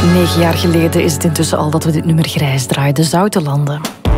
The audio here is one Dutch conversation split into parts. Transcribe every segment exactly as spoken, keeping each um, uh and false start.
Negen jaar geleden is het intussen al dat we dit nummer grijs draaiden. Zoute Landen.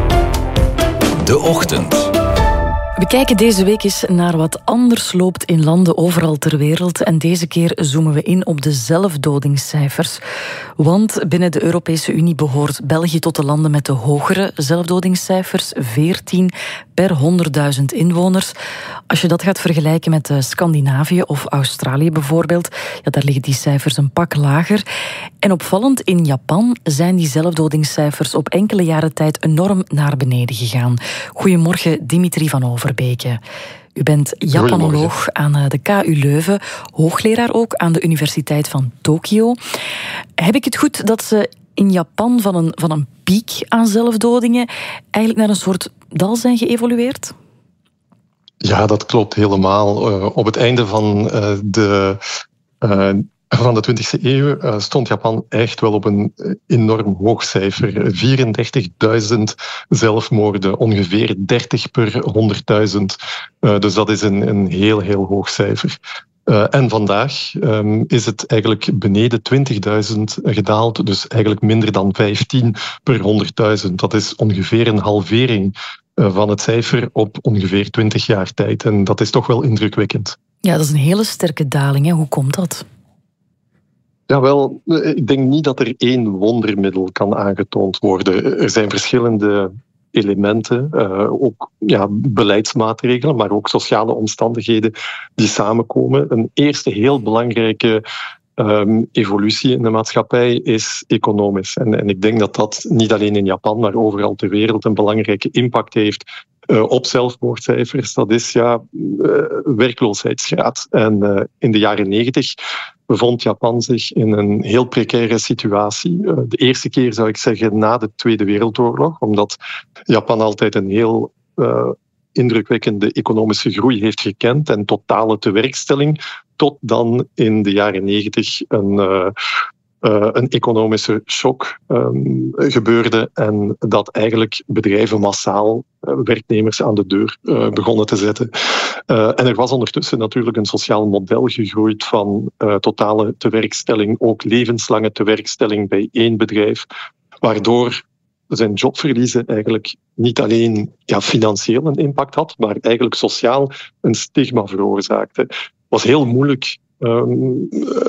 De Ochtend. We kijken deze week eens naar wat anders loopt in landen overal ter wereld. En deze keer zoomen we in op de zelfdodingscijfers. Want binnen de Europese Unie behoort België tot de landen met de hogere zelfdodingscijfers. veertien per honderdduizend inwoners. Als je dat gaat vergelijken met Scandinavië of Australië bijvoorbeeld, ja, daar liggen die cijfers een pak lager. En opvallend, in Japan zijn die zelfdodingscijfers op enkele jaren tijd enorm naar beneden gegaan. Goedemorgen, Dimitri van Overbeke. U bent Japanoloog aan de K U Leuven, hoogleraar ook aan de Universiteit van Tokio. Heb ik het goed dat ze in Japan van een, van een piek aan zelfdodingen eigenlijk naar een soort dal zijn geëvolueerd? Ja, dat klopt helemaal. Uh, op het einde van uh, de... Uh, Van de twintigste eeuw uh, stond Japan echt wel op een enorm hoog cijfer. vierendertigduizend zelfmoorden, ongeveer dertig per honderdduizend. Uh, dus dat is een, een heel, heel hoog cijfer. Uh, en vandaag um, is het eigenlijk beneden twintigduizend gedaald, dus eigenlijk minder dan vijftien per honderdduizend. Dat is ongeveer een halvering uh, van het cijfer op ongeveer twintig jaar tijd. En dat is toch wel indrukwekkend. Ja, dat is een hele sterke daling. Hè? Hoe komt dat? Ja, wel, ik denk niet dat er één wondermiddel kan aangetoond worden. Er zijn verschillende elementen, uh, ook ja, beleidsmaatregelen, maar ook sociale omstandigheden die samenkomen. Een eerste heel belangrijke um, evolutie in de maatschappij is economisch. En, en ik denk dat dat niet alleen in Japan, maar overal ter wereld een belangrijke impact heeft Uh, op zelfmoordcijfers. Dat is ja, uh, werkloosheidsgraad. En uh, in de jaren negentig bevond Japan zich in een heel precaire situatie. Uh, de eerste keer zou ik zeggen na de Tweede Wereldoorlog, omdat Japan altijd een heel uh, indrukwekkende economische groei heeft gekend en totale tewerkstelling, tot dan in de jaren negentig een uh, Uh, een economische shock um, gebeurde en dat eigenlijk bedrijven massaal uh, werknemers aan de deur uh, begonnen te zetten. Uh, en er was ondertussen natuurlijk een sociaal model gegroeid van uh, totale tewerkstelling, ook levenslange tewerkstelling bij één bedrijf, waardoor zijn jobverliezen eigenlijk niet alleen ja, financieel een impact had, maar eigenlijk sociaal een stigma veroorzaakte. Het was heel moeilijk Um,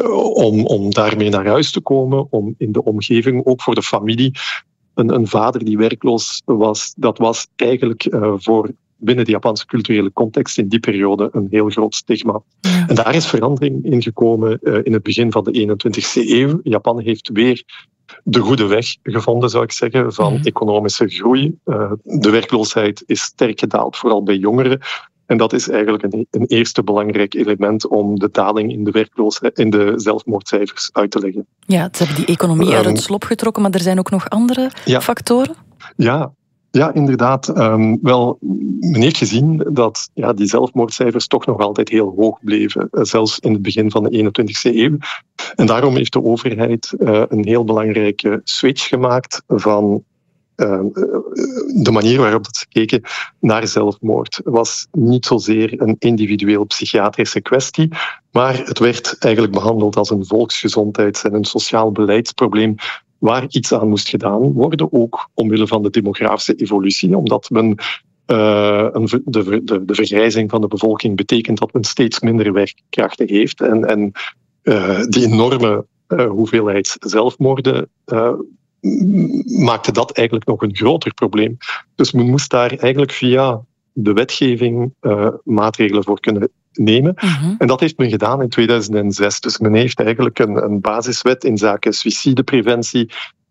om, om daarmee naar huis te komen, om in de omgeving, ook voor de familie, een, een vader die werkloos was, dat was eigenlijk uh, voor binnen de Japanse culturele context in die periode een heel groot stigma. Ja. En daar is verandering in gekomen uh, in het begin van de eenentwintigste eeuw. Japan heeft weer de goede weg gevonden, zou ik zeggen, van ja. economische groei. Uh, de werkloosheid is sterk gedaald, vooral bij jongeren. En dat is eigenlijk een, een eerste belangrijk element om de daling in de werkloosheid, in de zelfmoordcijfers uit te leggen. Ja, ze hebben die economie uit het slop getrokken, maar er zijn ook nog andere ja. factoren? Ja, ja, inderdaad. Um, wel, men heeft gezien dat ja, die zelfmoordcijfers toch nog altijd heel hoog bleven, zelfs in het begin van de eenentwintigste eeuw. En daarom heeft de overheid uh, een heel belangrijke switch gemaakt van Uh, de manier waarop dat ze keken naar zelfmoord was niet zozeer een individueel psychiatrische kwestie, maar het werd eigenlijk behandeld als een volksgezondheids- en een sociaal beleidsprobleem waar iets aan moest gedaan worden, ook omwille van de demografische evolutie, omdat men uh, een, de, de, de vergrijzing van de bevolking betekent dat men steeds minder werkkrachten heeft en, en uh, die enorme uh, hoeveelheid zelfmoorden uh, maakte dat eigenlijk nog een groter probleem. Dus men moest daar eigenlijk via de wetgeving uh, maatregelen voor kunnen nemen. Uh-huh. En dat heeft men gedaan in tweeduizend zes. Dus men heeft eigenlijk een, een basiswet in zaken suïcidepreventie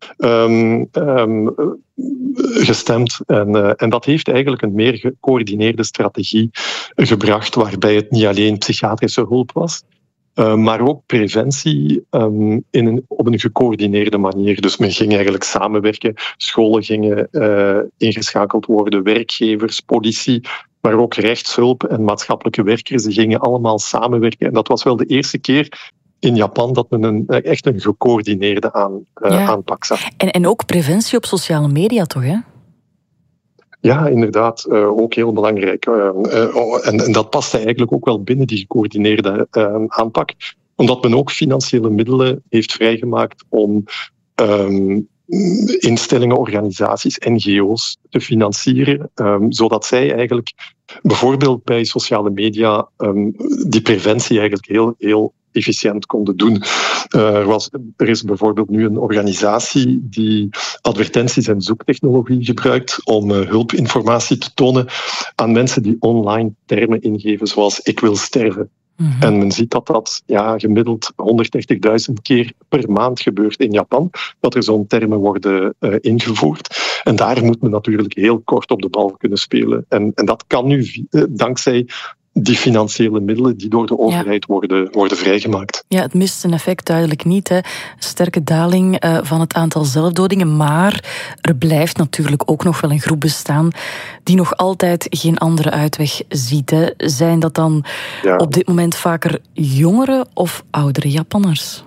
um, um, gestemd. En, uh, en dat heeft eigenlijk een meer gecoördineerde strategie gebracht, waarbij het niet alleen psychiatrische hulp was, Uh, maar ook preventie um, in een, op een gecoördineerde manier. Dus men ging eigenlijk samenwerken. Scholen gingen uh, ingeschakeld worden, werkgevers, politie, maar ook rechtshulp en maatschappelijke werkers. Die gingen allemaal samenwerken. En dat was wel de eerste keer in Japan dat men een, echt een gecoördineerde aan, uh, ja. aanpak zag. En, en ook preventie op sociale media toch, hè? Ja, inderdaad. Uh, ook heel belangrijk. Uh, uh, oh, en, en dat paste eigenlijk ook wel binnen die gecoördineerde uh, aanpak. Omdat men ook financiële middelen heeft vrijgemaakt om um, instellingen, organisaties, N G O's te financieren, um, zodat zij eigenlijk bijvoorbeeld bij sociale media um, die preventie eigenlijk heel, heel efficiënt konden doen. Uh, er, was, er is bijvoorbeeld nu een organisatie die advertenties en zoektechnologie gebruikt om uh, hulpinformatie te tonen aan mensen die online termen ingeven zoals ik wil sterven. Mm-hmm. En men ziet dat dat ja, gemiddeld honderddertigduizend keer per maand gebeurt in Japan, dat er zo'n termen worden uh, ingevoerd. En daar moet men natuurlijk heel kort op de bal kunnen spelen. En, en dat kan nu uh, dankzij die financiële middelen die door de overheid ja. worden, worden vrijgemaakt. Ja, het mist zijn effect duidelijk niet. Hè. Sterke daling uh, van het aantal zelfdodingen, maar er blijft natuurlijk ook nog wel een groep bestaan die nog altijd geen andere uitweg ziet. Hè. Zijn dat dan ja. op dit moment vaker jongere of oudere Japanners?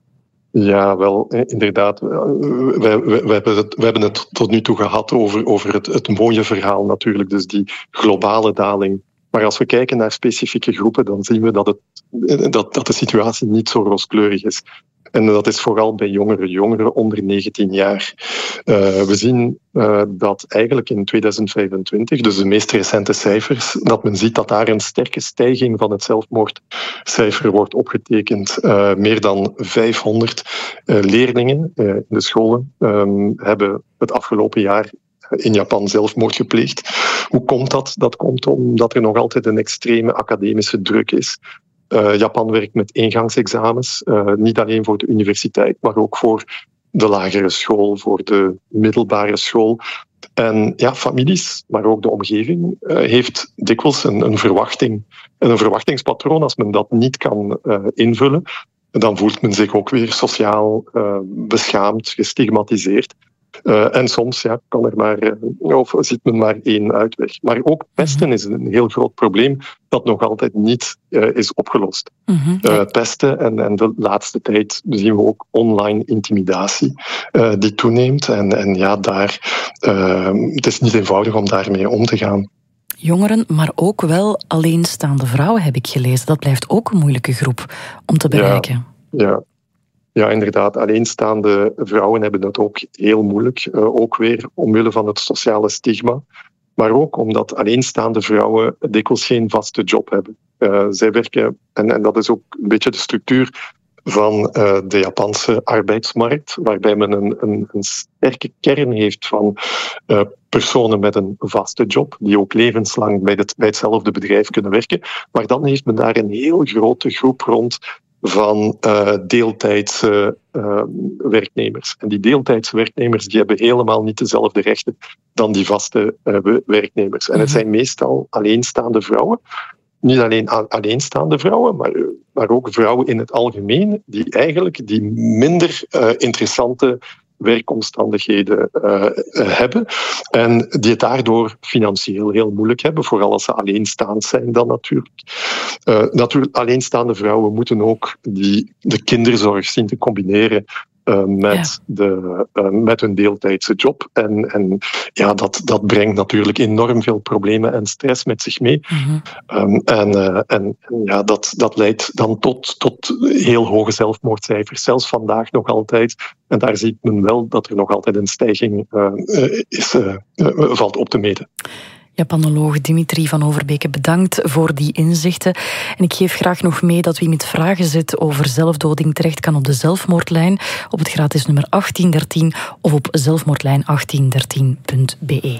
Ja, wel, inderdaad. We, we, we, hebben het, we hebben het tot nu toe gehad over, over het, het mooie verhaal natuurlijk, dus die globale daling. Maar als we kijken naar specifieke groepen, dan zien we dat, het, dat, dat de situatie niet zo rooskleurig is. En dat is vooral bij jongeren, jongeren onder negentien jaar. Uh, we zien uh, dat eigenlijk in tweeduizend vijfentwintig, dus de meest recente cijfers, dat men ziet dat daar een sterke stijging van het zelfmoordcijfer wordt opgetekend. Uh, meer dan vijfhonderd uh, leerlingen uh, in de scholen um, hebben het afgelopen jaar in Japan zelfmoord gepleegd. Hoe komt dat? Dat komt omdat er nog altijd een extreme academische druk is. Uh, Japan werkt met eengangsexamens, uh, niet alleen voor de universiteit, maar ook voor de lagere school, voor de middelbare school. En ja, families, maar ook de omgeving, uh, heeft dikwijls een, een verwachting. En een verwachtingspatroon, als men dat niet kan uh, invullen, dan voelt men zich ook weer sociaal uh, beschaamd, gestigmatiseerd. Uh, en soms ja, kan er maar, uh, of ziet men maar één uitweg. Maar ook pesten is een heel groot probleem dat nog altijd niet uh, is opgelost. Mm-hmm. Uh, pesten en, en de laatste tijd zien we ook online intimidatie uh, die toeneemt. En, en ja, daar, uh, het is niet eenvoudig om daarmee om te gaan. Jongeren, maar ook wel alleenstaande vrouwen heb ik gelezen. Dat blijft ook een moeilijke groep om te bereiken. Ja, ja. Ja, inderdaad. Alleenstaande vrouwen hebben dat ook heel moeilijk. Uh, ook weer omwille van het sociale stigma. Maar ook omdat alleenstaande vrouwen dikwijls geen vaste job hebben. Uh, zij werken, en, en dat is ook een beetje de structuur van uh, de Japanse arbeidsmarkt, waarbij men een, een, een sterke kern heeft van uh, personen met een vaste job, die ook levenslang bij, het, bij hetzelfde bedrijf kunnen werken. Maar dan heeft men daar een heel grote groep rond van uh, deeltijdse uh, werknemers. En die deeltijdse werknemers die hebben helemaal niet dezelfde rechten dan die vaste uh, werknemers. En het zijn meestal alleenstaande vrouwen. Niet alleen alleenstaande vrouwen, maar, maar ook vrouwen in het algemeen die eigenlijk die minder uh, interessante werkomstandigheden uh, hebben en die het daardoor financieel heel moeilijk hebben, vooral als ze alleenstaand zijn dan natuurlijk. Uh, natuurlijk alleenstaande vrouwen moeten ook die, de kinderzorg zien te combineren Uh, met, ja. de, uh, met hun deeltijdse job. En, en ja, dat, dat brengt natuurlijk enorm veel problemen en stress met zich mee. Mm-hmm. Um, en uh, en ja, dat, dat leidt dan tot, tot heel hoge zelfmoordcijfers, zelfs vandaag nog altijd. En daar ziet men wel dat er nog altijd een stijging uh, is, uh, uh, valt op te meten. Japanoloog Dimitri van Overbeke, bedankt voor die inzichten. En ik geef graag nog mee dat wie met vragen zit over zelfdoding terecht kan op de zelfmoordlijn, op het gratis nummer achttien dertien of op zelfmoordlijn achttien dertien punt be.